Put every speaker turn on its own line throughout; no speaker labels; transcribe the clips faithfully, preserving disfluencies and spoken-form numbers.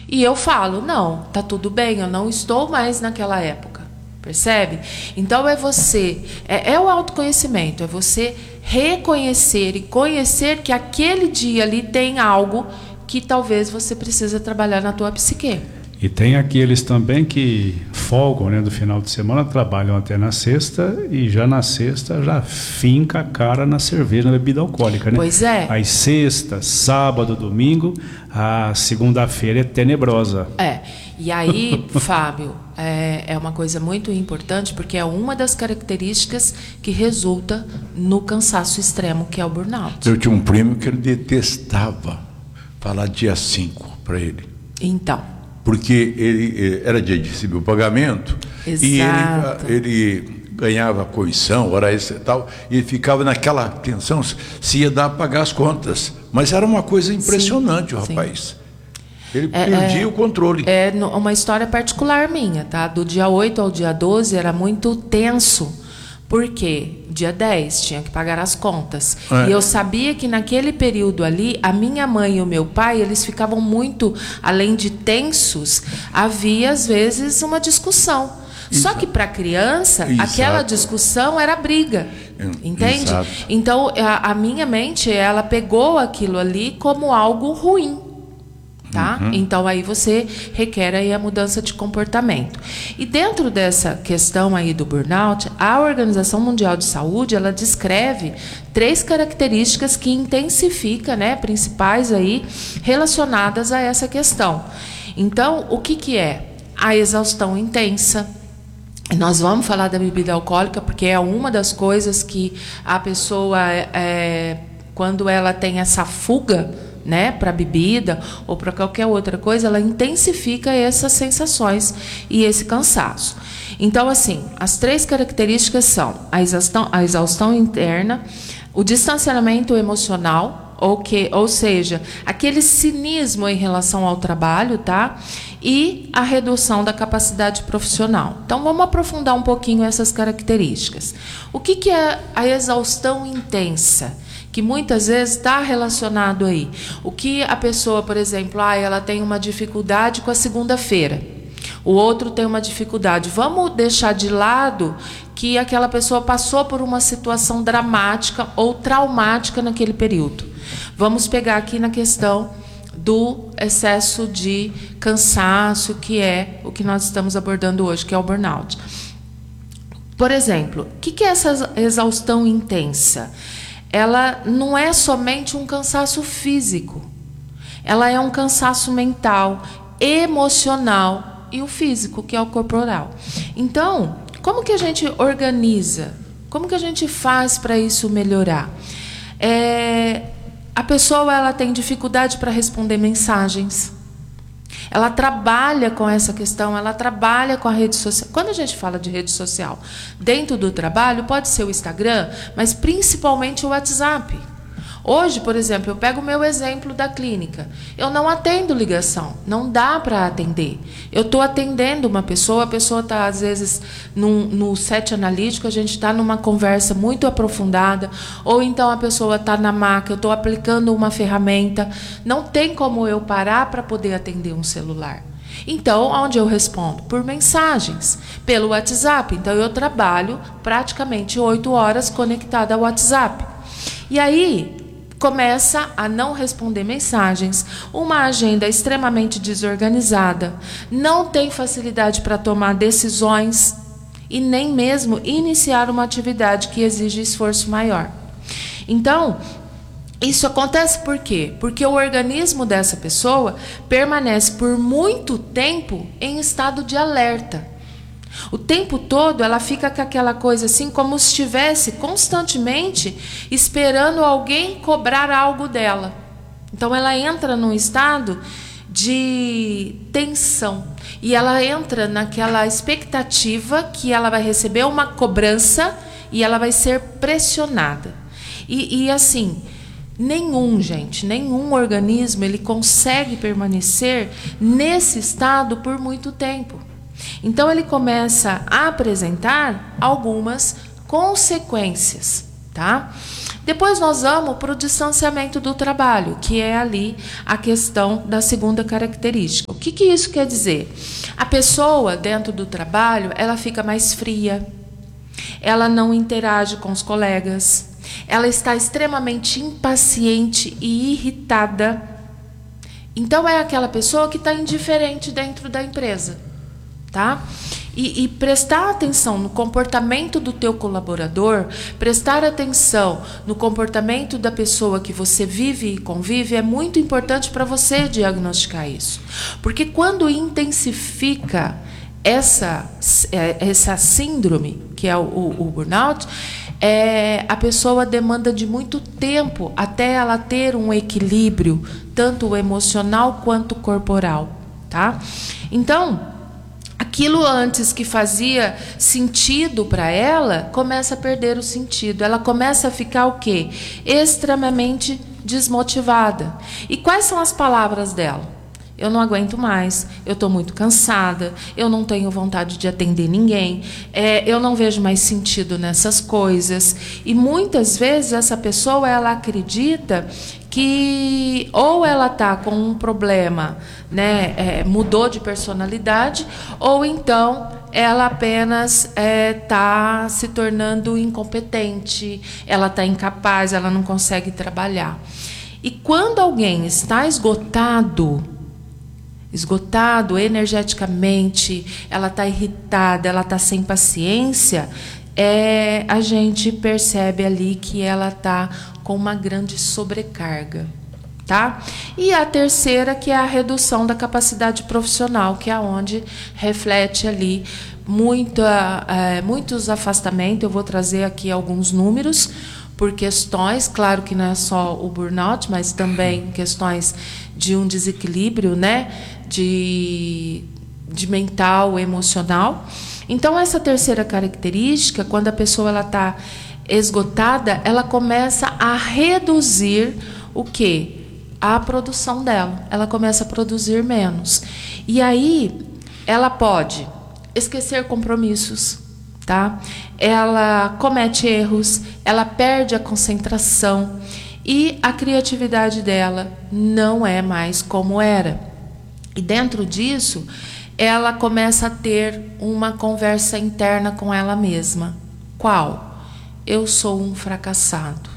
E eu falo, não, tá tudo bem, eu não estou mais naquela época. Percebe? Então é você, é, é o autoconhecimento, é você reconhecer e conhecer que aquele dia ali tem algo que talvez você precisa trabalhar na tua psique.
E tem aqueles também que folgam, né, do final de semana, trabalham até na sexta e já na sexta já finca a cara na cerveja, na bebida alcoólica, né?
Pois é.
Aí sexta, sábado, domingo, a segunda-feira é tenebrosa.
É, e aí, Fábio, é, é uma coisa muito importante porque é uma das características que resulta no cansaço extremo, que é o burnout.
Eu tinha um primo que ele detestava falar dia cinco para ele.
Então...
Porque ele era dia de receber o pagamento.
Exato.
E ele, ele ganhava comissão, hora extra e tal, e ele ficava naquela tensão se ia dar para pagar as contas. Mas era uma coisa impressionante, sim, o rapaz. Sim. Ele é, perdia é, o controle.
É uma história particular minha, tá? Do dia oito ao dia doze era muito tenso. Por quê? Dia dez tinha que pagar as contas. É. E eu sabia que naquele período ali, a minha mãe e o meu pai, eles ficavam muito, além de tensos, havia às vezes uma discussão. Exato. Só que para a criança, exato, aquela discussão era briga. Entende? Exato. Então, a, a minha mente, ela pegou aquilo ali como algo ruim. Tá? Uhum. Então aí você requer aí a mudança de comportamento. E dentro dessa questão aí do burnout, a Organização Mundial de Saúde, ela descreve três características que intensifica, né, principais aí relacionadas a essa questão. Então, o que que é? A exaustão intensa. Nós vamos falar da bebida alcoólica porque é uma das coisas que a pessoa, é, quando ela tem essa fuga, né, para bebida ou para qualquer outra coisa, ela intensifica essas sensações e esse cansaço. Então, assim, as três características são a exaustão, a exaustão interna, o distanciamento emocional, ou, que, ou seja, aquele cinismo em relação ao trabalho, tá? E a redução da capacidade profissional. Então, vamos aprofundar um pouquinho essas características. O que, que é a exaustão intensa? Que muitas vezes está relacionado aí. O que a pessoa, por exemplo, ah, ela tem uma dificuldade com a segunda-feira. O outro tem uma dificuldade. Vamos deixar de lado que aquela pessoa passou por uma situação dramática ou traumática naquele período. Vamos pegar aqui na questão do excesso de cansaço, que é o que nós estamos abordando hoje, que é o burnout. Por exemplo, o que é essa exaustão intensa? Ela não é somente um cansaço físico, ela é um cansaço mental, emocional e o físico, que é o corporal. Então, como que a gente organiza? Como que a gente faz para isso melhorar? É, a pessoa ela tem dificuldade para responder mensagens. Ela trabalha com essa questão, ela trabalha com a rede social. Quando a gente fala de rede social, dentro do trabalho, pode ser o Instagram, mas principalmente o WhatsApp. Hoje, por exemplo, eu pego o meu exemplo da clínica. Eu não atendo ligação, não dá para atender. Eu estou atendendo uma pessoa, a pessoa está, às vezes, num, no set analítico, a gente está numa conversa muito aprofundada, ou então a pessoa está na maca, eu estou aplicando uma ferramenta. Não tem como eu parar para poder atender um celular. Então, onde eu respondo? Por mensagens, pelo WhatsApp. Então, eu trabalho praticamente oito horas conectada ao WhatsApp. E aí começa a não responder mensagens, uma agenda extremamente desorganizada, não tem facilidade para tomar decisões e nem mesmo iniciar uma atividade que exige esforço maior. Então, isso acontece por quê? Porque o organismo dessa pessoa permanece por muito tempo em estado de alerta. O tempo todo ela fica com aquela coisa assim, como se estivesse constantemente esperando alguém cobrar algo dela. Então ela entra num estado de tensão e ela entra naquela expectativa que ela vai receber uma cobrança e ela vai ser pressionada. E, e assim, nenhum, gente, nenhum organismo ele consegue permanecer nesse estado por muito tempo. Então ele começa a apresentar algumas consequências, tá? Depois nós vamos para o distanciamento do trabalho, que é ali a questão da segunda característica. O que, que isso quer dizer? A pessoa dentro do trabalho, ela fica mais fria, ela não interage com os colegas, ela está extremamente impaciente e irritada. Então é aquela pessoa que está indiferente dentro da empresa, tá? E, e prestar atenção no comportamento do teu colaborador, prestar atenção no comportamento da pessoa que você vive e convive é muito importante para você diagnosticar isso. Porque quando intensifica essa, essa síndrome, que é o, o, o burnout, é, a pessoa demanda de muito tempo até ela ter um equilíbrio, tanto emocional quanto corporal, tá? Então, aquilo antes que fazia sentido para ela, começa a perder o sentido. Ela começa a ficar o quê? Extremamente desmotivada. E quais são as palavras dela? Eu não aguento mais, eu estou muito cansada, eu não tenho vontade de atender ninguém, é, eu não vejo mais sentido nessas coisas. E muitas vezes essa pessoa, ela acredita que ou ela está com um problema, né, é, mudou de personalidade, ou então ela apenas está é, se tornando incompetente, ela está incapaz, ela não consegue trabalhar. E quando alguém está esgotado, esgotado energeticamente, ela está irritada, ela está sem paciência, é, a gente percebe ali que ela está com uma grande sobrecarga, tá? E a terceira, que é a redução da capacidade profissional, que é onde reflete ali muita, é, muitos afastamentos. Eu vou trazer aqui alguns números por questões, claro que não é só o burnout, mas também questões de um desequilíbrio, né, de, de mental, emocional. Então, essa terceira característica, quando a pessoa ela está esgotada, ela começa a reduzir o quê? A produção dela. Ela começa a produzir menos. E aí, ela pode esquecer compromissos, tá? Ela comete erros, ela perde a concentração e a criatividade dela não é mais como era. E dentro disso, ela começa a ter uma conversa interna com ela mesma. Qual? Eu sou um fracassado.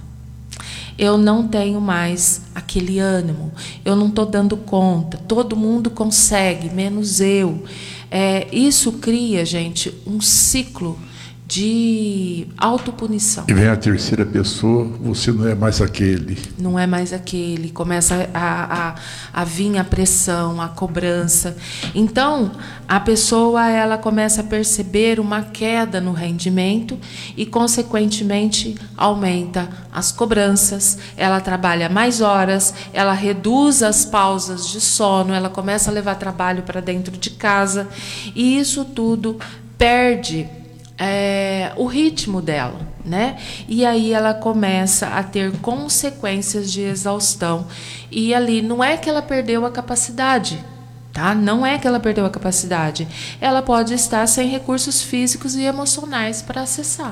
Eu não tenho mais aquele ânimo. Eu não estou dando conta. Todo mundo consegue, menos eu. É, isso cria, gente, um ciclo de autopunição.
E vem a terceira pessoa, você não é mais aquele.
Não é mais aquele. Começa a, a, a vir a pressão, a cobrança. Então, a pessoa ela começa a perceber uma queda no rendimento e, consequentemente, aumenta as cobranças, ela trabalha mais horas, ela reduz as pausas de sono, ela começa a levar trabalho para dentro de casa e isso tudo perde É, o ritmo dela, né? E aí ela começa a ter consequências de exaustão. E ali não é que ela perdeu a capacidade, tá? Não é que ela perdeu a capacidade. Ela pode estar sem recursos físicos e emocionais para acessar.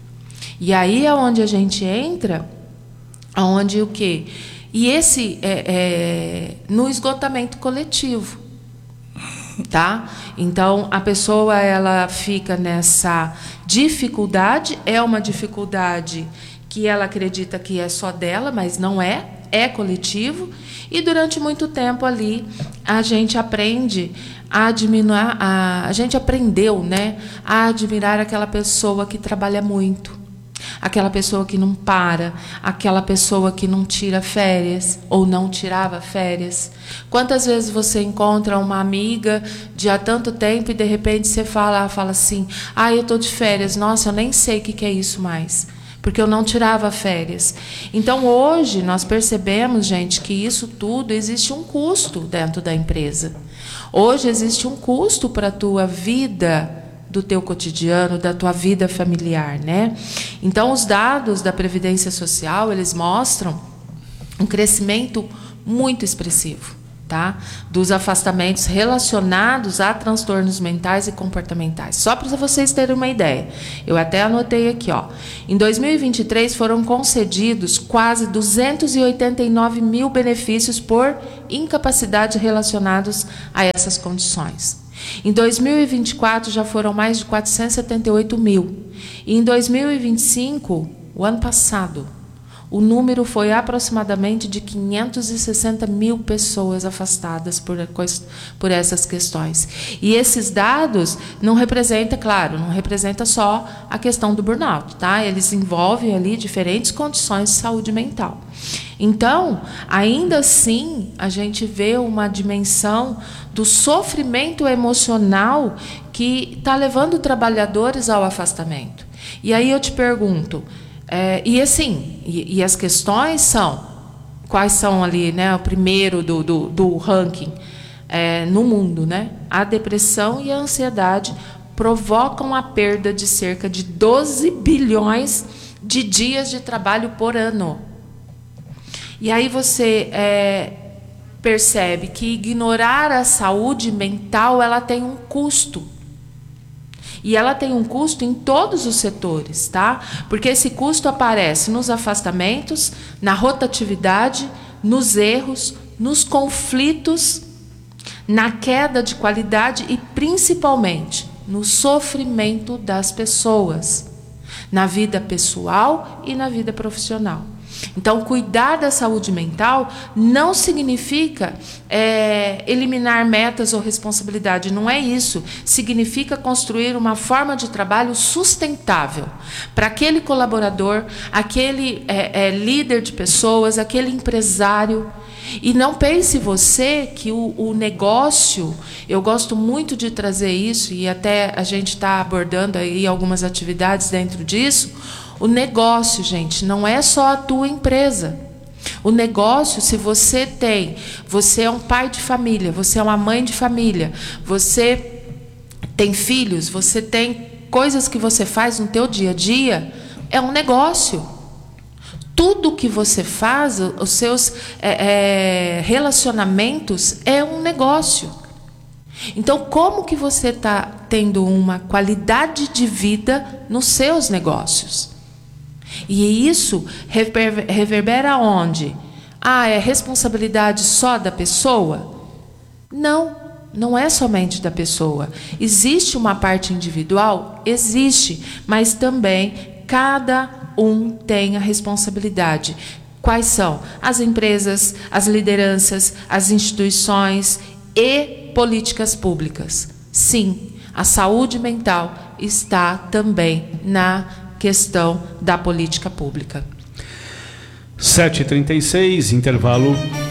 E aí é onde a gente entra, onde o quê? E esse é, é no esgotamento coletivo. Tá? Então a pessoa ela fica nessa dificuldade, é uma dificuldade que ela acredita que é só dela, mas não é, é coletivo, e durante muito tempo ali a gente aprende a admirar, a, a gente aprendeu, né, a admirar aquela pessoa que trabalha muito. Aquela pessoa que não para, aquela pessoa que não tira férias ou não tirava férias. Quantas vezes você encontra uma amiga de há tanto tempo e de repente você fala, fala assim, ah, eu estou de férias, nossa, eu nem sei o que é isso mais, porque eu não tirava férias. Então hoje nós percebemos, gente, que isso tudo existe um custo dentro da empresa. Hoje existe um custo para a tua vida, do teu cotidiano, da tua vida familiar, né? Então, os dados da Previdência Social, eles mostram um crescimento muito expressivo, tá? Dos afastamentos relacionados a transtornos mentais e comportamentais. Só para vocês terem uma ideia. Eu até anotei aqui, ó. Em dois mil e vinte e três foram concedidos quase duzentos e oitenta e nove mil benefícios por incapacidade relacionados a essas condições. Em dois mil e vinte e quatro já foram mais de quatrocentos e setenta e oito mil. E em dois mil e vinte e cinco, o ano passado, o número foi aproximadamente de quinhentos e sessenta mil pessoas afastadas por, por essas questões. E esses dados não representam, claro, não representa só a questão do burnout, tá? Eles envolvem ali diferentes condições de saúde mental. Então, ainda assim, a gente vê uma dimensão do sofrimento emocional que está levando trabalhadores ao afastamento. E aí eu te pergunto, É, e assim, e, e as questões são, quais são ali, né, o primeiro do, do, do ranking é, no mundo, né? A depressão e a ansiedade provocam a perda de cerca de doze bilhões de dias de trabalho por ano. E aí você é, percebe que ignorar a saúde mental, ela tem um custo. E ela tem um custo em todos os setores, tá? Porque esse custo aparece nos afastamentos, na rotatividade, nos erros, nos conflitos, na queda de qualidade e, principalmente, no sofrimento das pessoas, na vida pessoal e na vida profissional. Então, cuidar da saúde mental não significa é, eliminar metas ou responsabilidade, não é isso. Significa construir uma forma de trabalho sustentável para aquele colaborador, aquele é, é, líder de pessoas, aquele empresário. E não pense você que o, o negócio, eu gosto muito de trazer isso, e até a gente está abordando aí algumas atividades dentro disso. O negócio, gente, não é só a tua empresa. O negócio, se você tem, você é um pai de família, você é uma mãe de família, você tem filhos, você tem coisas que você faz no teu dia a dia, é um negócio. Tudo que você faz, os seus é, é, relacionamentos, é um negócio. Então, como que você está tendo uma qualidade de vida nos seus negócios? E isso reverbera onde? Ah, é responsabilidade só da pessoa? Não, não é somente da pessoa. Existe uma parte individual? Existe, mas também cada um tem a responsabilidade. Quais são? As empresas, as lideranças, as instituições e políticas públicas. Sim, a saúde mental está também na questão da política pública.
sete e trinta e seis, intervalo